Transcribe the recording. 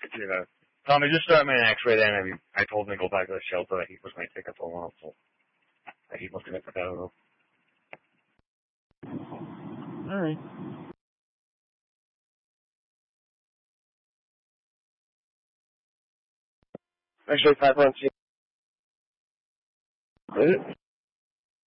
Yeah. Tommy, just start me an X-ray then. I told him to go back to the shelter that he was going to take it for a while, so he must have been better. Alright. X-ray 5 on C.